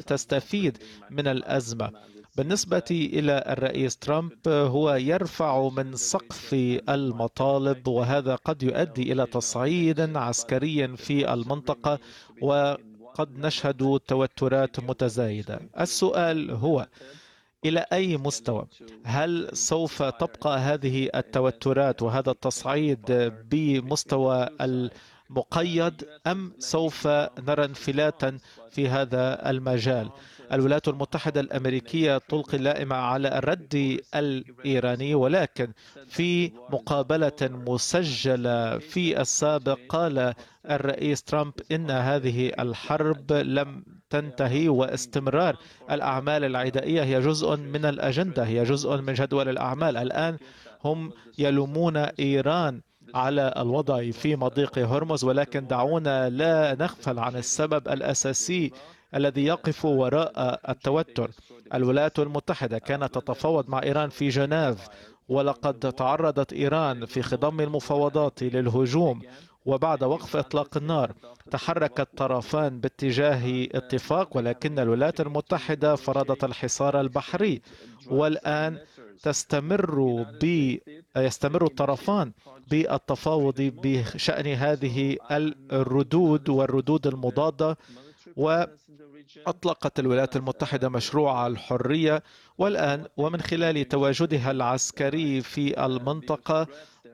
تستفيد من الأزمة. بالنسبة إلى الرئيس ترامب، هو يرفع من سقف المطالب، وهذا قد يؤدي إلى تصعيد عسكري في المنطقة، وقد نشهد توترات متزايدة. السؤال هو: إلى أي مستوى؟ هل سوف تبقى هذه التوترات وهذا التصعيد بمستوى المقيد، أم سوف نرى انفلاتا في هذا المجال؟ الولايات المتحدة الأمريكية تلقي اللائمة على الرد الإيراني، ولكن في مقابلة مسجلة في السابق قال الرئيس ترامب إن هذه الحرب لم تنتهي، واستمرار الأعمال العدائية هي جزء من الأجندة، هي جزء من جدول الأعمال. الآن هم يلومون إيران على الوضع في مضيق هرمز، ولكن دعونا لا نغفل عن السبب الأساسي الذي يقف وراء التوتر. الولايات المتحدة كانت تتفاوض مع إيران في جنيف، ولقد تعرضت إيران في خضم المفاوضات للهجوم، وبعد وقف إطلاق النار تحرك الطرفان باتجاه اتفاق، ولكن الولايات المتحدة فرضت الحصار البحري. والآن يستمر الطرفان بالتفاوض بشأن هذه الردود والردود المضادة، وأطلقت الولايات المتحدة مشروع الحرية، والآن ومن خلال تواجدها العسكري في المنطقة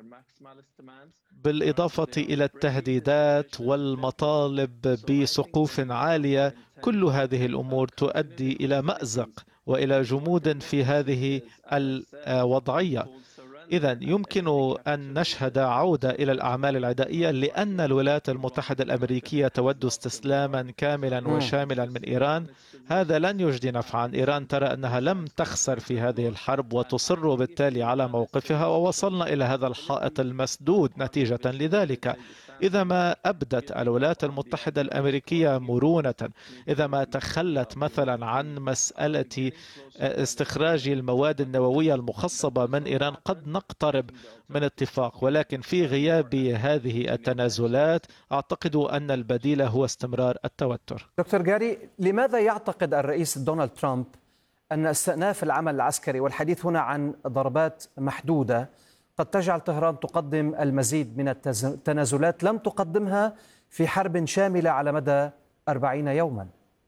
بالإضافة إلى التهديدات والمطالب بسقوف عالية، كل هذه الأمور تؤدي إلى مأزق وإلى جمود في هذه الوضعية. إذن يمكن أن نشهد عودة إلى الأعمال العدائية، لأن الولايات المتحدة الأمريكية تود استسلاما كاملا وشاملا من إيران. هذا لن يجدي نفعا. إيران ترى أنها لم تخسر في هذه الحرب وتصر بالتالي على موقفها، ووصلنا إلى هذا الحائط المسدود نتيجة لذلك. إذا ما أبدت الولايات المتحدة الأمريكية مرونة، إذا ما تخلت مثلا عن مسألة استخراج المواد النووية المخصبة من إيران، قد نقترب من اتفاق. ولكن في غياب هذه التنازلات أعتقد أن البديل هو استمرار التوتر. دكتور جاري، لماذا يعتقد الرئيس دونالد ترامب أن استئناف العمل العسكري والحديث هنا عن ضربات محدودة قد تجعل طهران تقدم المزيد من التنازلات لم تقدمها في حرب شاملة على مدى 40 يوما؟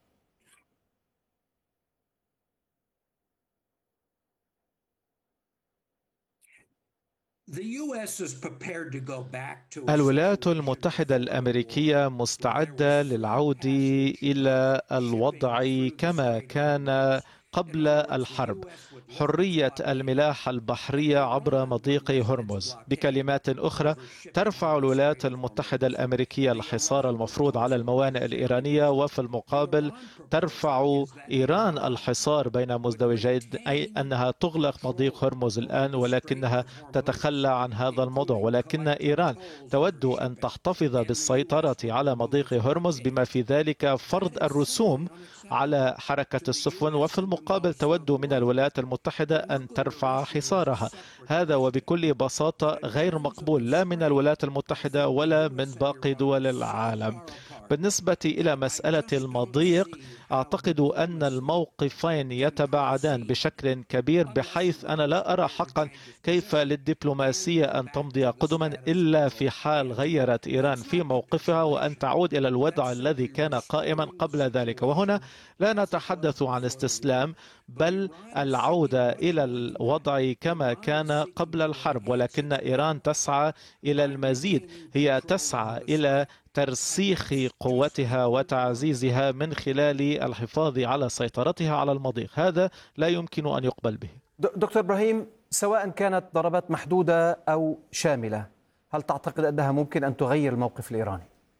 الولايات المتحدة الأمريكية مستعدة للعودة إلى الوضع كما كان قبل الحرب، حرية الملاحة البحرية عبر مضيق هرمز. بكلمات أخرى، ترفع الولايات المتحدة الأمريكية الحصار المفروض على الموانئ الإيرانية، وفي المقابل ترفع إيران الحصار بين مزدوجين، أي أنها تغلق مضيق هرمز الآن ولكنها تتخلى عن هذا الموضوع. ولكن إيران تود أن تحتفظ بالسيطرة على مضيق هرمز، بما في ذلك فرض الرسوم على حركة السفن، وفي المقابل تود من الولايات المتحدة أن ترفع حصارها. هذا وبكل بساطة غير مقبول، لا من الولايات المتحدة ولا من باقي دول العالم. بالنسبة إلى مسألة المضيق، أعتقد أن الموقفين يتباعدان بشكل كبير، بحيث أنا لا أرى حقا كيف للدبلوماسية أن تمضي قدما إلا في حال غيرت إيران في موقفها وأن تعود إلى الوضع الذي كان قائما قبل ذلك. وهنا لا نتحدث عن استسلام، بل العودة إلى الوضع كما كان قبل الحرب. ولكن إيران تسعى إلى المزيد، هي تسعى إلى ترسيخ قوتها وتعزيزها من خلال الحفاظ على سيطرتها على المضيق. هذا لا يمكن أن يقبل به. دكتور إبراهيم، سواء كانت ضربات محدودة أو شاملة، هل تعتقد أنها ممكن أن تغير الموقف الإيراني؟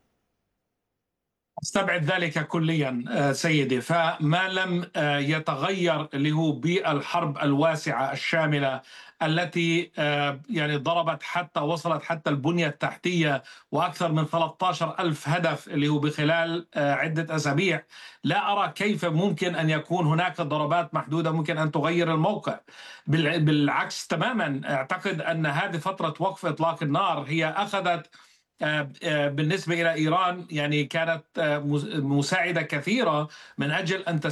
استبعد ذلك كليا سيدي. فما لم يتغير اللي هو بالحرب الواسعة الشاملة التي يعني ضربت حتى وصلت حتى البنية التحتية وأكثر من 13,000 هدف اللي هو بخلال عدة أسابيع، لا أرى كيف ممكن أن يكون هناك ضربات محدودة ممكن أن تغير الموقع. بالعكس تماما، أعتقد أن هذه فترة وقف إطلاق النار هي أخذت بالنسبة إلى إيران يعني كانت مساعدة كثيرة من أجل أن